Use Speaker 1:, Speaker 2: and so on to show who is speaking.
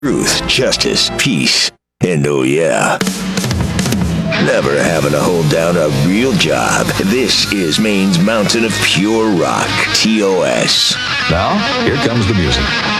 Speaker 1: Truth, justice, peace, and oh yeah, never having to hold down a real job. This is Maine's mountain of pure rock, TOS.
Speaker 2: Now, here comes the music.